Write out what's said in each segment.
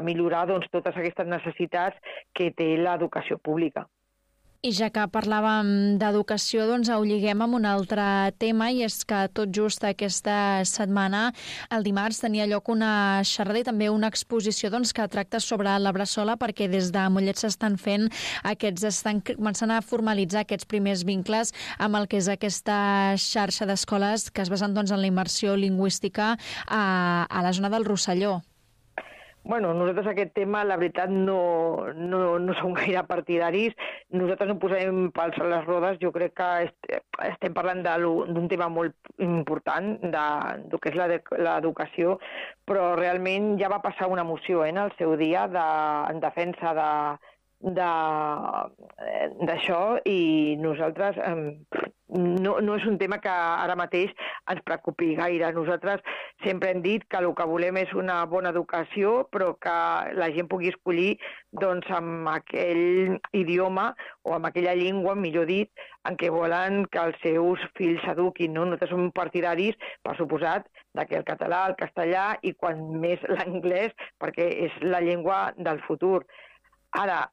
millorar doncs, totes aquestes necessitats que té l'educació pública. I ja que parlàvem d'educació, doncs ho lliguem amb un altre tema, i és que tot just aquesta setmana, el dimarts, tenia lloc una xerrada i també una exposició doncs, que tracta sobre la bressola, perquè des de Mollet estan començant a formalitzar aquests primers vincles amb el que és aquesta xarxa d'escoles que es basen doncs, en la immersió lingüística a la zona del Rosselló. Bueno, nosaltres aquest tema, la veritat, no som gaire partidaris. Nosaltres no posem pals a les rodes. Jo crec que estem parlant d'un tema molt important, del que és l'educació, però realment ja va passar una moció en el seu dia en defensa d'això, i nosaltres no és un tema que ara mateix ens preocupi gaire. Nosaltres sempre hem dit que el que volem és una bona educació, però que la gent pugui escollir doncs, amb aquell idioma o amb aquella llengua, millor dit, en què volen que els seus fills s'eduquin. No? Nosaltres som partidaris, per suposat, que el català, el castellà i quan més l'anglès, perquè és la llengua del futur. Ara,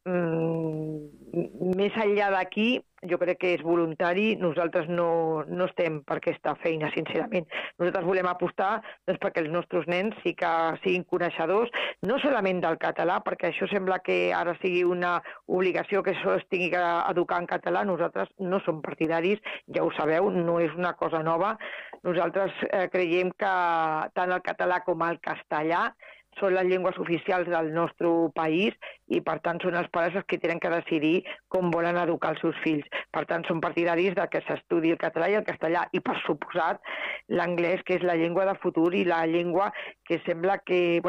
més enllà d'aquí, jo crec que és voluntari. Nosaltres no estem per aquesta feina, sincerament. Nosaltres volem apostar doncs, perquè els nostres nens sí que siguin coneixedors, no solament del català, perquè això sembla que ara sigui una obligació que això es tingui que educar en català. Nosaltres no som partidaris, ja ho sabeu, no és una cosa nova. Nosaltres creiem que tant el català com el castellà són les llengües oficials del nostre país i, per tant, són els pares els que tenen que decidir com volen educar els seus fills. Per tant, són partidaris de que s'estudi el català i el castellà i, per suposat, l'anglès, que és la llengua de futur i la llengua que sembla que,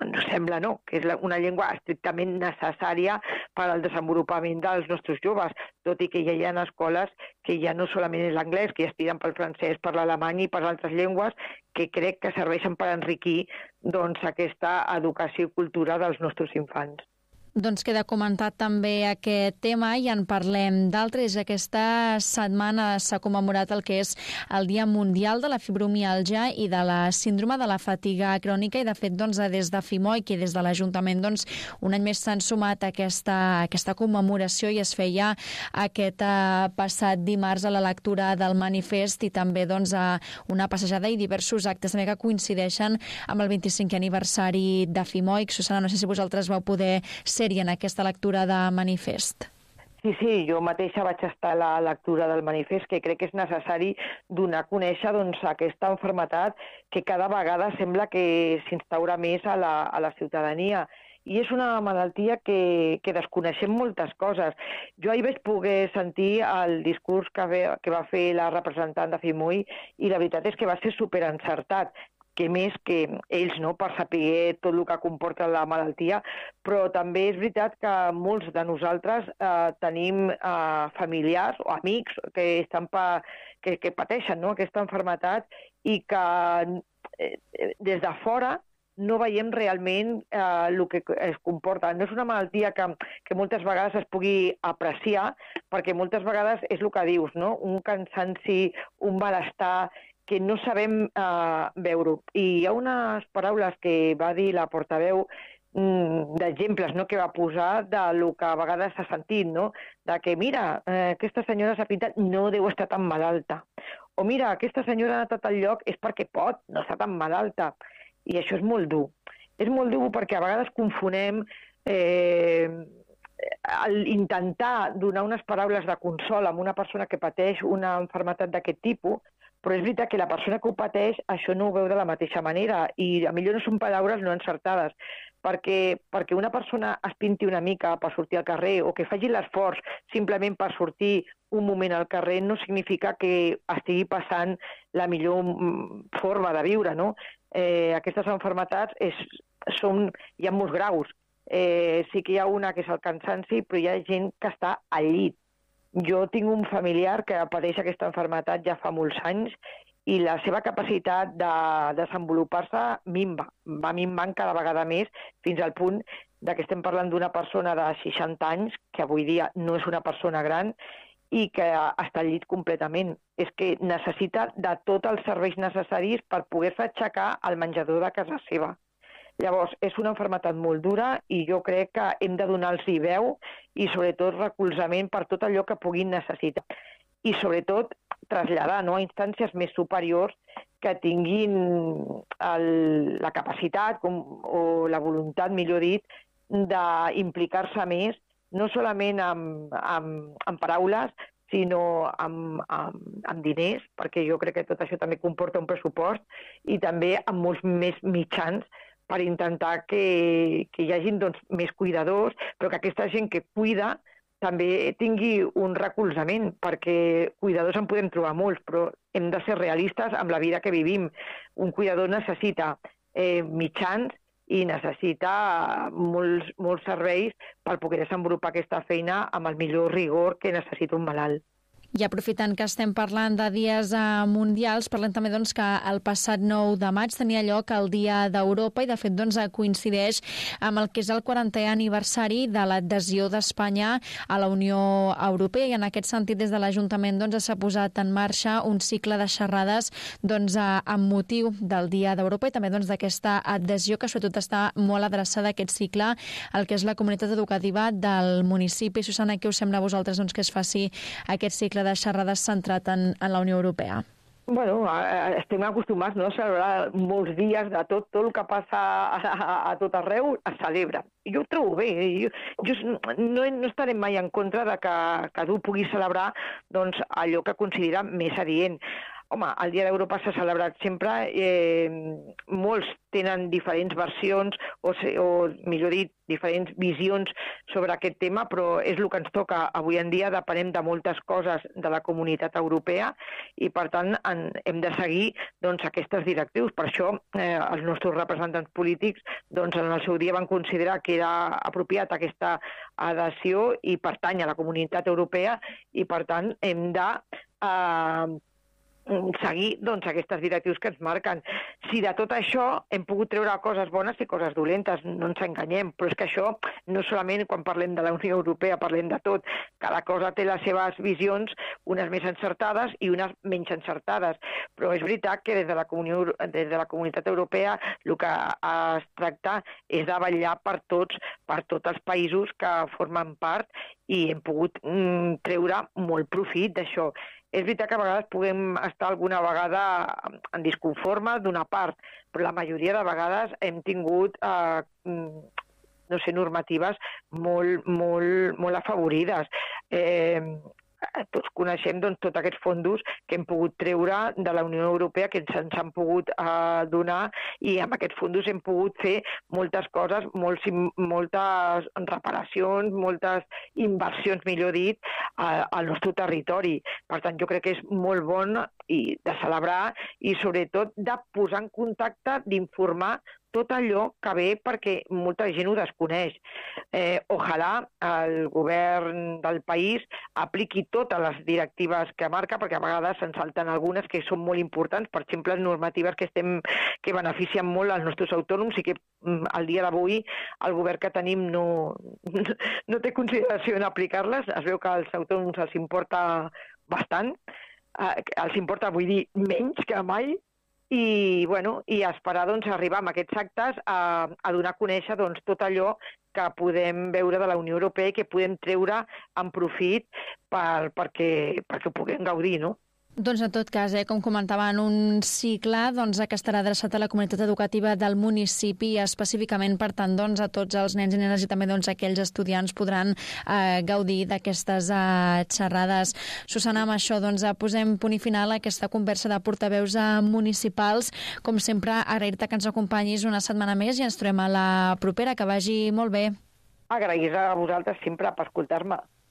que és una llengua estrictament necessària per al desenvolupament dels nostres joves, tot i que ja hi ha escoles que ja no solament és l'anglès, que ja es tiren pel francès, per l'alemany i per altres llengües que crec que serveixen per enriquir doncs, aquesta educació i cultura dels nostres infants. Doncs queda comentat també aquest tema i en parlem d'altres. Aquesta setmana s'ha commemorat el que és el Dia Mundial de la Fibromiàlgia i de la Síndrome de la Fatiga Crònica, i de fet des de FIMOIC i des de l'Ajuntament un any més s'han sumat a aquesta commemoració, i es feia aquest passat dimarts a la lectura del manifest i també a una passejada i diversos actes també que coincideixen amb el 25è aniversari de FIMOIC. Susana, no sé si vosaltres vau poder ser en aquesta lectura de manifest. Sí, jo mateixa vaig estar a la lectura del manifest, que crec que és necessari donar a conèixer aquesta malaltia que cada vegada sembla que s'instaura més a la ciutadania. I és una malaltia que desconeixem moltes coses. Jo ahir vaig poder sentir el discurs que va fer la representant de FIMOIC i la veritat és que va ser superencertat, que més que ells, per saber tot el que comporta la malaltia, però també és veritat que molts de nosaltres tenim familiars o amics que pateixen aquesta malaltia i que des de fora no veiem realment el que es comporta. No és una malaltia que moltes vegades es pugui apreciar, perquè moltes vegades és el que dius, no? Un cansanci, un malestar que no sabem veure. I hi ha unes paraules que va dir la portaveu d'exemples que va posar del que a vegades s'ha sentit, de que, mira, aquesta senyora s'ha pintat, no deu estar tan malalta. O mira, aquesta senyora ha anat a tal lloc és perquè pot, no està tan malalta. I això és molt dur. És molt dur perquè a vegades confonem intentar donar unes paraules de consol a una persona que pateix una malaltia d'aquest tipus, però és veritat que la persona que ho pateix això no ho veu de la mateixa manera i potser no són paraules no encertades, perquè una persona es pinti una mica per sortir al carrer o que faci l'esforç simplement per sortir un moment al carrer no significa que estigui passant la millor forma de viure, no? Aquestes malalties hi ha molts graus. Sí que hi ha una que és el cansanci, però hi ha gent que està al llit. Jo tinc un familiar que pateix aquesta malaltia ja fa molts anys i la seva capacitat de desenvolupar-se va minvant cada vegada més fins al punt que estem parlant d'una persona de 60 anys, que avui dia no és una persona gran i que està al llit completament. És que necessita de tots els serveis necessaris per poder-se aixecar al menjador de casa seva. Llavors, és una malaltia molt dura i jo crec que hem de donar-los veu i sobretot recolzament per tot allò que puguin necessitar. I sobretot traslladar, no, a instàncies més superiors que tinguin la capacitat o la voluntat, millor dit, d'implicar-se més, no solament amb paraules, sinó amb diners, perquè jo crec que tot això també comporta un pressupost, i també amb molts més mitjans per intentar que hi hagi més cuidadors, però que aquesta gent que cuida també tingui un recolzament, perquè cuidadors en podem trobar molts, però hem de ser realistes amb la vida que vivim. Un cuidador necessita mitjans i necessita molts serveis per poder desenvolupar aquesta feina amb el millor rigor que necessita un malalt. I aprofitant que estem parlant de dies mundials, parlem també que el passat 9 de maig tenia lloc el Dia d'Europa i de fet coincideix amb el que és el 40è aniversari de l'adhesió d'Espanya a la Unió Europea i en aquest sentit des de l'Ajuntament s'ha posat en marxa un cicle de xerrades amb motiu del Dia d'Europa i també d'aquesta adhesió que sobretot està molt adreçada a aquest cicle al que és la comunitat educativa del municipi. Susana, què us sembla a vosaltres que es faci aquest cicle de xerrades centrat en la Unió Europea? Bueno, estem acostumats a celebrar molts dies de tot el que passa a tot arreu, es celebra. Jo ho trobo bé. Jo no estaré mai en contra de que cadascú pugui celebrar allò que considera més adient. Home, el Dia d'Europa s'ha celebrat sempre, molts tenen diferents versions o millor dit, diferents visions sobre aquest tema, però és el que ens toca. Avui en dia depenem de moltes coses de la comunitat europea i, per tant, hem de seguir aquestes directrius. Per això els nostres representants polítics en el seu dia van considerar que era apropiat aquesta adhesió i pertany a la comunitat europea i, per tant, hem de seguir aquestes directrius que ens marquen. Si de tot això hem pogut treure coses bones i coses dolentes, no ens enganyem, però és que això no solament quan parlem de la Unió Europea, parlem de tot. Cada cosa té les seves visions, unes més encertades i unes menys encertades, però és veritat que des de la comunitat europea el que es tracta és de vetllar per tots els països que formen part i hem pogut treure molt profit d'això. És veritat que a vegades puguem estar alguna vegada en disconforme d'una part, però la majoria de vegades hem tingut normatives molt afavorides. Tots coneixem tots aquests fons que hem pogut treure de la Unió Europea, que ens han pogut donar, i amb aquests fons hem pogut fer moltes coses, moltes reparacions, moltes inversions, millor dit, al nostre territori. Per tant, jo crec que és molt bon de celebrar i, sobretot, de posar en contacte, d'informar tot allò que ve perquè molta gent ho desconeix. Ojalà el govern del país apliqui totes les directives que marca, perquè a vegades se'n salten algunes que són molt importants, per exemple, normatives que beneficien molt als nostres autònoms i que al dia d'avui el govern que tenim no té consideració en aplicar-les. Es veu que als autònoms els importa bastant, els importa, vull dir, menys que mai, i esperar arribar amb aquests actes a donar a conèixer tot allò que podem veure de la Unió Europea i que podem treure en profit perquè ho puguem gaudir, no? Doncs en tot cas, com comentaven, un cicle que estarà adreçat a la comunitat educativa del municipi i específicament, per tant, a tots els nens i nenes i també aquells estudiants podran gaudir d'aquestes xerrades. Susana, amb això posem punt i final a aquesta conversa de portaveus municipals. Com sempre, agrair-te que ens acompanyis una setmana més i ens trobem a la propera. Que vagi molt bé. Agrair a vosaltres sempre per escoltar-me.